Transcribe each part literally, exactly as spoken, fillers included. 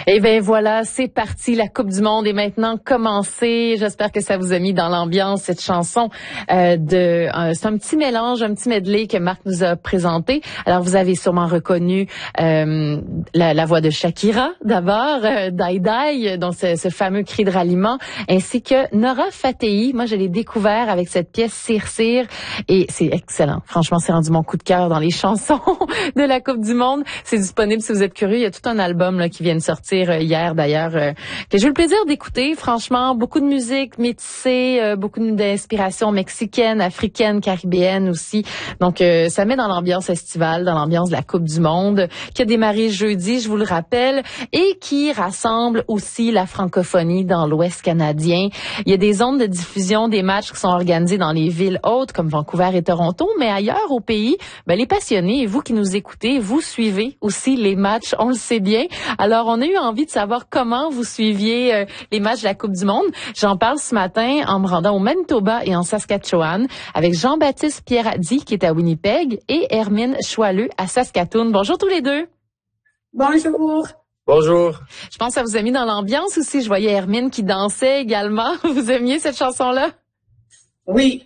Et ben voilà, c'est parti. La Coupe du Monde est maintenant commencée. J'espère que ça vous a mis dans l'ambiance cette chanson. Euh, de, euh, c'est un petit mélange, un petit medley que Marc nous a présenté. Alors vous avez sûrement reconnu euh, la, la voix de Shakira d'abord, euh, Dai Dai, dans ce, ce fameux cri de ralliement, ainsi que Nora Fatehi. Moi, je l'ai découvert avec cette pièce Cire Cire et c'est excellent. Franchement, c'est rendu mon coup de cœur dans les chansons de la Coupe du Monde. C'est disponible si vous êtes curieux. Il y a tout un album là, qui vient de sortir euh, hier d'ailleurs, euh, que j'ai eu le plaisir d'écouter. Franchement, beaucoup de musique métissée, euh, beaucoup d'inspiration mexicaine, africaine, caribéenne aussi. Donc, euh, ça met dans l'ambiance estivale, dans l'ambiance de la Coupe du Monde, qui a démarré jeudi, je vous le rappelle, et qui rassemble aussi la francophonie dans l'Ouest canadien. Il y a des zones de diffusion des matchs qui sont organisés dans les villes hautes comme Vancouver et Toronto, mais ailleurs au pays, ben, les passionnés, et vous qui nous écoutez, vous suivez aussi les matchs, on le sait bien. Alors, on a eu envie de savoir comment vous suiviez euh, les matchs de la Coupe du Monde. J'en parle ce matin en me rendant au Manitoba et en Saskatchewan avec Jean-Baptiste Pierradis qui est à Winnipeg et Hermine Choileux à Saskatoon. Bonjour tous les deux. Bonjour. Bonjour. Je pense que ça vous a mis dans l'ambiance aussi. Je voyais Hermine qui dansait également. Vous aimiez cette chanson-là? Oui.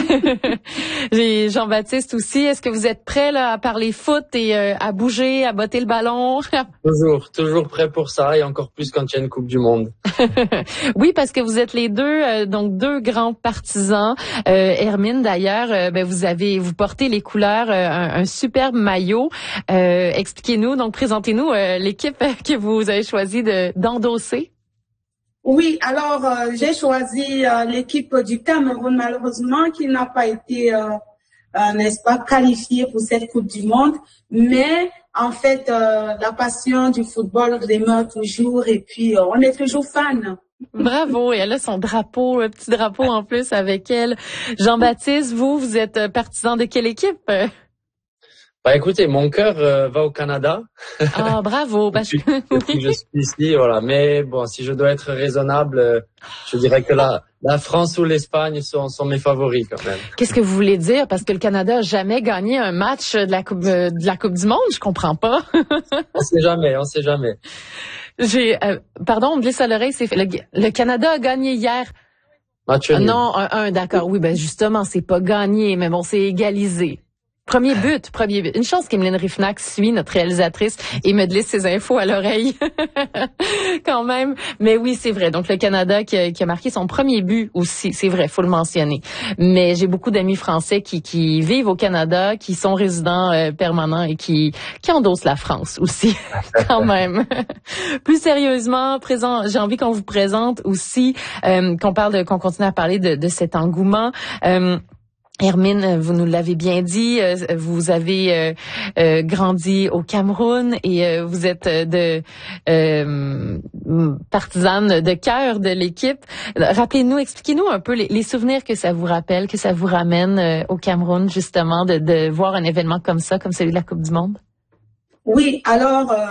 J'ai Jean-Baptiste aussi. Est-ce que vous êtes prêt là, à parler foot et euh, à bouger, à botter le ballon? Toujours, toujours prêt pour ça et encore plus quand il y a une Coupe du Monde. Oui, parce que vous êtes les deux, euh, donc deux grands partisans. Euh, Hermine, d'ailleurs, euh, ben, vous avez, vous portez les couleurs, euh, un, un superbe maillot. Euh, expliquez-nous, donc présentez-nous euh, l'équipe que vous avez choisi de d'endosser. Oui, alors euh, j'ai choisi euh, l'équipe du Cameroun, malheureusement, qui n'a pas été, euh, euh, n'est-ce pas, qualifiée pour cette Coupe du Monde. Mais en fait, euh, la passion du football demeure toujours et puis euh, on est toujours fan. Bravo, et elle a son drapeau, un petit drapeau en plus avec elle. Jean-Baptiste, vous, vous êtes partisan de quelle équipe? Bah écoutez, mon cœur euh, va au Canada. Ah, bravo. Parce que depuis que je suis ici, voilà. Mais bon, si je dois être raisonnable, euh, je dirais que la, la France ou l'Espagne sont, sont mes favoris quand même. Qu'est-ce que vous voulez dire? Parce que le Canada a jamais gagné un match de la Coupe, de la Coupe du Monde, je comprends pas. On sait jamais, on sait jamais. J'ai, euh, pardon, on me glisse à l'oreille, c'est le, le Canada a gagné hier. Match Ah, nul. non, un, un, d'accord, oui, ben justement, c'est pas gagné, mais bon, c'est égalisé. Premier but, premier but. Une chance qu'Emeline Rifnac suit notre réalisatrice et me glisse ses infos à l'oreille. Quand même. Mais oui, c'est vrai. Donc, le Canada qui a, qui a marqué son premier but aussi. C'est vrai, faut le mentionner. Mais j'ai beaucoup d'amis français qui, qui vivent au Canada, qui sont résidents euh, permanents et qui, qui endossent la France aussi. Quand même. Plus sérieusement, présent, j'ai envie qu'on vous présente aussi, euh, qu'on parle de, qu'on continue à parler de, de cet engouement. Euh, Hermine, vous nous l'avez bien dit, vous avez euh, euh, grandi au Cameroun et euh, vous êtes de euh, partisane de cœur de l'équipe. Rappelez-nous, expliquez-nous un peu les, les souvenirs que ça vous rappelle, que ça vous ramène euh, au Cameroun, justement, de, de voir un événement comme ça, comme celui de la Coupe du Monde. Oui, alors euh,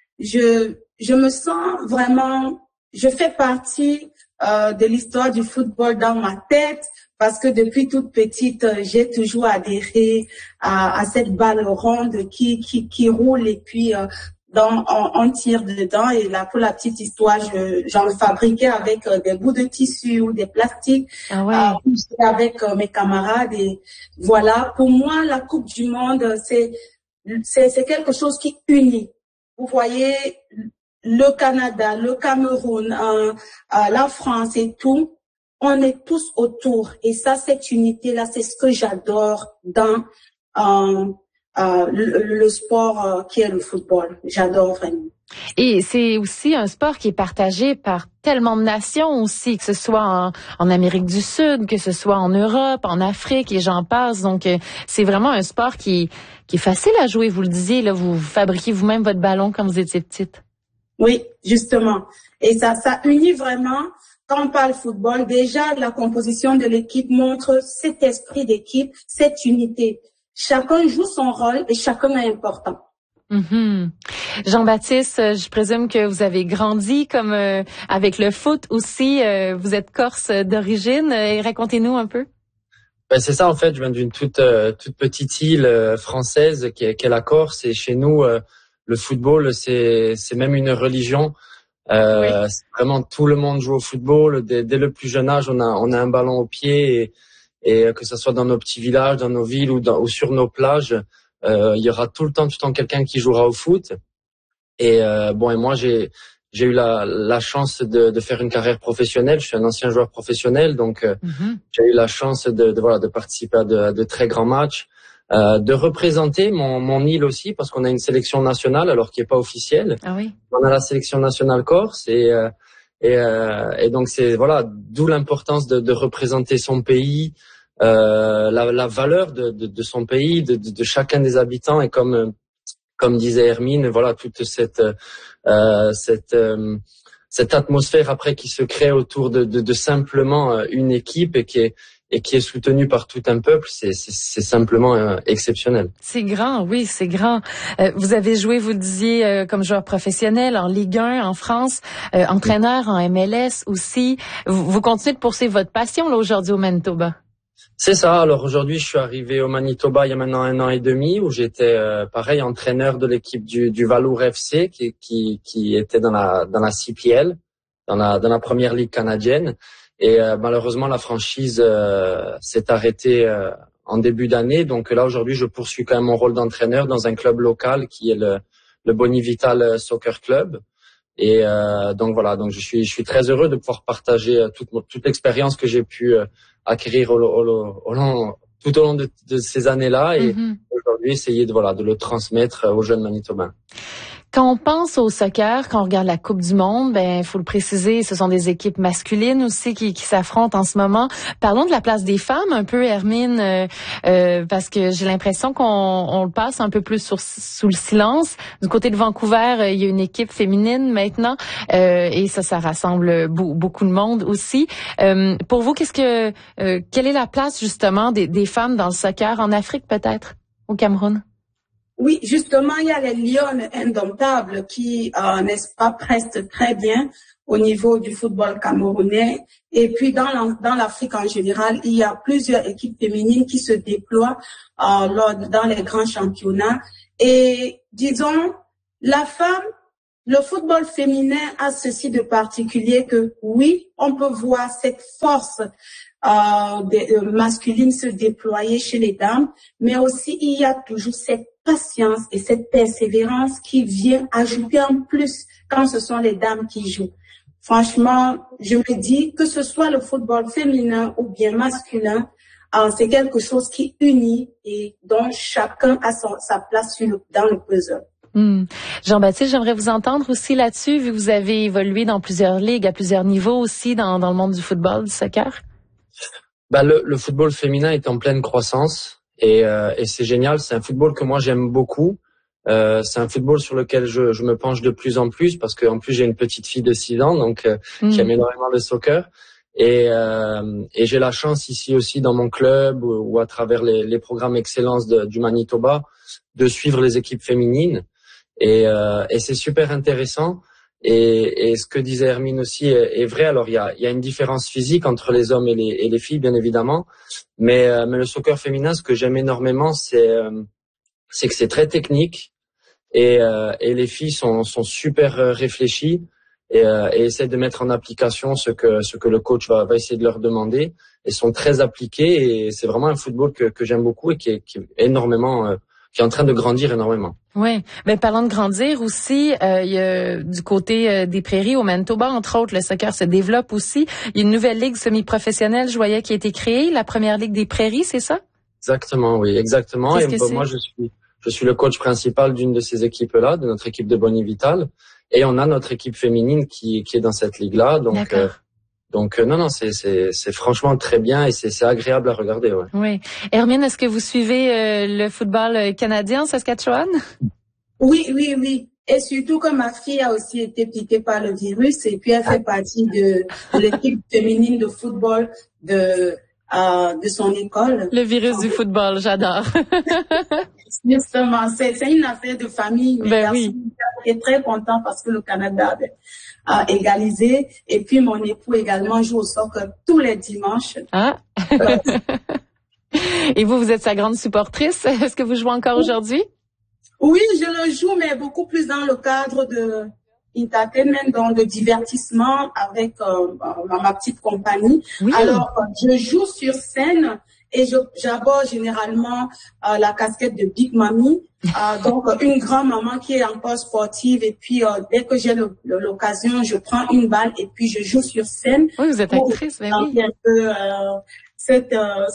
je je me sens vraiment, je fais partie euh, de l'histoire du football dans ma tête. Parce que depuis toute petite, j'ai toujours adhéré à, à cette balle ronde qui qui, qui roule et puis euh, dans, on, on tire dedans. Et là, pour la petite histoire, je, j'en fabriquais avec euh, des bouts de tissu ou des plastiques ah ouais. euh, avec euh, mes camarades. Et voilà, pour moi, la Coupe du Monde, c'est c'est, c'est quelque chose qui unit. Vous voyez, le Canada, le Cameroun, euh, euh, la France et tout. On est tous autour et ça, cette unité-là, c'est ce que j'adore dans euh, euh, le, le sport euh, qui est le football. J'adore vraiment. Et c'est aussi un sport qui est partagé par tellement de nations aussi, que ce soit en, en Amérique du Sud, que ce soit en Europe, en Afrique et j'en passe. Donc, euh, c'est vraiment un sport qui, qui est facile à jouer. Vous le disiez, là, vous fabriquez vous-même votre ballon quand vous étiez petite. Oui, justement. Et ça, ça unit vraiment. Quand on parle football, déjà, la composition de l'équipe montre cet esprit d'équipe, cette unité. Chacun joue son rôle et chacun est important. Mm-hmm. Jean-Baptiste, je présume que vous avez grandi comme euh, avec le foot aussi. Euh, vous êtes corse d'origine. Et racontez-nous un peu. Ben c'est ça en fait. Je viens d'une toute euh, toute petite île euh, française qui est, qui est la Corse et chez nous euh, le football c'est c'est même une religion. Euh, oui. Vraiment, tout le monde joue au football. Dès, dès le plus jeune âge, on a, on a un ballon au pied et, et que ce soit dans nos petits villages, dans nos villes ou, dans, ou sur nos plages, euh, il y aura tout le temps, tout le temps quelqu'un qui jouera au foot. Et euh, bon, et moi, j'ai, j'ai eu la, la chance de, de faire une carrière professionnelle. Je suis un ancien joueur professionnel, donc euh, mm-hmm. j'ai eu la chance de, de voilà, de participer à de, à de très grands matchs. Euh, de représenter mon, mon île aussi, parce qu'on a une sélection nationale, alors qui est pas officielle. Ah oui. On a la sélection nationale Corse et euh, et, euh, et donc c'est voilà, d'où l'importance de, de représenter son pays, euh, la, la valeur de, de, de son pays, de, de, de chacun des habitants et comme comme disait Hermine, voilà toute cette euh, cette euh, cette atmosphère après qui se crée autour de, de, de simplement une équipe et qui est et qui est soutenu par tout un peuple, c'est, c'est, c'est simplement euh, exceptionnel. C'est grand, oui, c'est grand. Euh, vous avez joué, vous le disiez, euh, comme joueur professionnel en Ligue un en France, euh, entraîneur en M L S aussi. Vous, vous continuez de poursuivre votre passion là aujourd'hui au Manitoba. C'est ça. Alors aujourd'hui, je suis arrivé au Manitoba il y a maintenant un an et demi, où j'étais euh, pareil entraîneur de l'équipe du, du Valour F C, qui, qui, qui était dans la dans la C P L, dans la dans la première ligue canadienne. Et euh, malheureusement, la franchise euh, s'est arrêtée euh, en début d'année. Donc là, aujourd'hui, je poursuis quand même mon rôle d'entraîneur dans un club local qui est le, le Bonivital Soccer Club. Et euh, donc voilà, donc je suis je suis très heureux de pouvoir partager toute toute l'expérience que j'ai pu euh, acquérir au, au, au long tout au long de, de ces années-là. Et mm-hmm. aujourd'hui, essayer de voilà de le transmettre aux jeunes Manitobains. Quand on pense au soccer, quand on regarde la Coupe du Monde, ben faut le préciser, ce sont des équipes masculines aussi qui, qui s'affrontent en ce moment. Parlons de la place des femmes un peu, Hermine, euh, euh, parce que j'ai l'impression qu'on on le passe un peu plus sur, sous le silence. Du côté de Vancouver, euh, il y a une équipe féminine maintenant, euh, et ça, ça rassemble b- beaucoup de monde aussi. Euh, pour vous, qu'est-ce que, euh, quelle est la place justement des, des femmes dans le soccer en Afrique peut-être, au Cameroun? Oui, justement, il y a les Lionnes indomptables qui, euh, n'est-ce pas, prestent très bien au niveau du football camerounais. Et puis, dans, la, dans l'Afrique en général, il y a plusieurs équipes féminines qui se déploient euh, lors, dans les grands championnats. Et disons, la femme, le football féminin a ceci de particulier que, oui, on peut voir cette force euh, de, euh, masculine se déployer chez les dames, mais aussi il y a toujours cette patience et cette persévérance qui vient ajouter en plus quand ce sont les dames qui jouent. Franchement, je me dis que ce soit le football féminin ou bien masculin, euh, c'est quelque chose qui unit et dont chacun a son, sa place sur le, dans le puzzle. Mmh. Jean-Baptiste, j'aimerais vous entendre aussi là-dessus, vu que vous avez évolué dans plusieurs ligues, à plusieurs niveaux aussi dans, dans le monde du football, du soccer. Bah, le, le football féminin est en pleine croissance. Et, euh, et c'est génial, c'est un football que moi j'aime beaucoup. Euh, c'est un football sur lequel je, je me penche de plus en plus parce qu'en plus j'ai une petite fille de six ans donc euh, mmh. qui aime énormément le soccer. Et, euh, et j'ai la chance ici aussi dans mon club ou, ou à travers les, les programmes excellence de, du Manitoba de suivre les équipes féminines. Et, euh, et c'est super intéressant. Et, et ce que disait Hermine aussi est, est vrai. Alors il y a, il y a une différence physique entre les hommes et les, et les filles, bien évidemment. Mais, euh, mais le soccer féminin, ce que j'aime énormément, c'est, euh, c'est que c'est très technique et, euh, et les filles sont, sont super réfléchies et, euh, et essaient de mettre en application ce que, ce que le coach va, va essayer de leur demander. Et sont très appliquées et c'est vraiment un football que, que j'aime beaucoup et qui est, qui est énormément, euh, qui est en train de grandir énormément. Oui, mais parlant de grandir aussi, euh, il y a du côté euh, des Prairies au Manitoba, entre autres, le soccer se développe aussi. Il y a une nouvelle ligue semi-professionnelle, je voyais, qui a été créée, la première ligue des Prairies, c'est ça? Exactement, oui, exactement. Qu'est-ce et que moi, je suis, je suis le coach principal d'une de ces équipes-là, de notre équipe de Bonivital, et on a notre équipe féminine qui, qui est dans cette ligue-là. Donc, euh, donc euh, non, non, c'est, c'est, c'est franchement très bien et c'est, c'est agréable à regarder. Ouais. Oui. Hermine, est-ce que vous suivez euh, le football canadien en Saskatchewan? Oui, oui, oui. Et surtout que ma fille a aussi été piquée par le virus et puis elle fait partie de, de l'équipe féminine de football de euh, de son école. Le virus du football, j'adore. Justement, c'est, c'est une affaire de famille. Ben oui. est très content parce que le Canada a égalisé. Et puis, mon époux également joue au soccer tous les dimanches. Ah. Et vous, vous êtes sa grande supportrice. Est-ce que vous jouez encore aujourd'hui? Oui, je le joue, mais beaucoup plus dans le cadre de, entertainment, donc de divertissement avec euh, ma, ma petite compagnie. Oui. Alors, je joue sur scène et je, j'aborde généralement euh, la casquette de Big Mommy, euh, donc une grand-maman qui est encore sportive. Et puis, euh, dès que j'ai le, le, l'occasion, je prends une balle et puis je joue sur scène. Oui, vous êtes actrice, mais oui. Un peu, euh, cette, euh,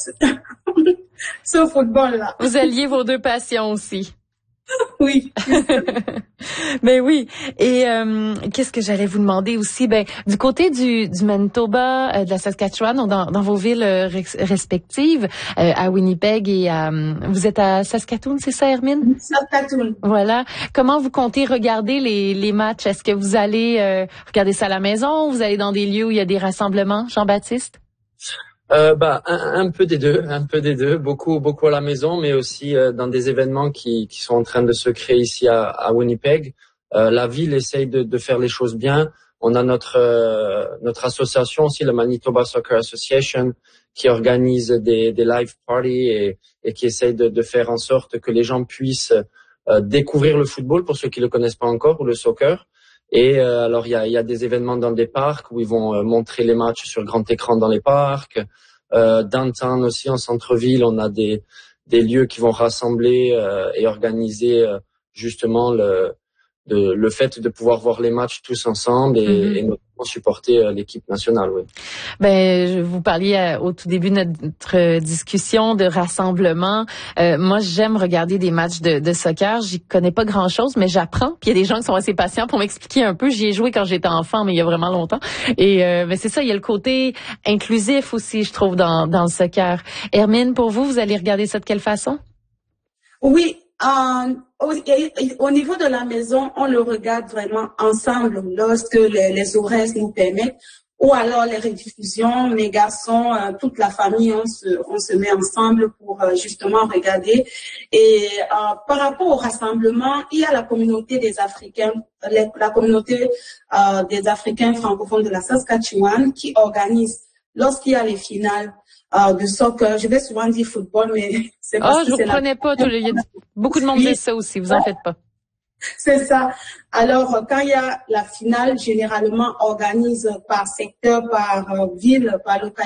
ce football-là. Vous alliez vos deux passions aussi. Oui. Ben oui. Et euh, qu'est-ce que j'allais vous demander aussi? Ben du côté du, du Manitoba, euh, de la Saskatchewan, donc dans, dans vos villes euh, respectives, euh, à Winnipeg et à, vous êtes à Saskatoon, c'est ça, Hermine? Saskatoon. Voilà. Comment vous comptez regarder les, les matchs? Est-ce que vous allez euh, regarder ça à la maison ou vous allez dans des lieux où il y a des rassemblements, Jean-Baptiste? Euh, bah un, un peu des deux, un peu des deux, beaucoup beaucoup à la maison, mais aussi euh, dans des événements qui qui sont en train de se créer ici à, à Winnipeg. Euh, la ville essaye de, de faire les choses bien. On a notre euh, notre association aussi, le Manitoba Soccer Association, qui organise des des live parties et et qui essaye de, de faire en sorte que les gens puissent euh, découvrir le football pour ceux qui le connaissent pas encore ou le soccer. Et euh, alors il y a, il y a des événements dans des parcs où ils vont euh, montrer les matchs sur grand écran dans les parcs. Euh, downtown aussi en centre-ville, on a des des lieux qui vont rassembler euh, et organiser euh, justement le de, le fait de pouvoir voir les matchs tous ensemble et, mm-hmm. et notamment supporter euh, l'équipe nationale. Oui. Ben, je vous parliez euh, au tout début de notre discussion de rassemblement. Euh, moi, j'aime regarder des matchs de, de soccer. J'y connais pas grand-chose, mais j'apprends. Puis il y a des gens qui sont assez patients pour m'expliquer un peu. J'y ai joué quand j'étais enfant, mais il y a vraiment longtemps. Et euh, ben, c'est ça, il y a le côté inclusif aussi, je trouve, dans, dans le soccer. Hermine, pour vous, vous allez regarder ça de quelle façon? Oui. Euh, au, au niveau de la maison, on le regarde vraiment ensemble lorsque les, les horaires nous permettent, ou alors les rediffusions, mes garçons, euh, toute la famille, on se, on se met ensemble pour euh, justement regarder. Et euh, par rapport au rassemblement, il y a la communauté des Africains, les, la communauté euh, des Africains francophones de la Saskatchewan qui organise lorsqu'il y a les finales. Euh, de soccer, je vais souvent dire football, mais c'est parce oh, que je c'est vous prenais la... pas. Il y a beaucoup de monde dit ça aussi, vous en faites pas. C'est ça. Alors, quand il y a la finale, généralement organise par secteur, par euh, ville, par localité.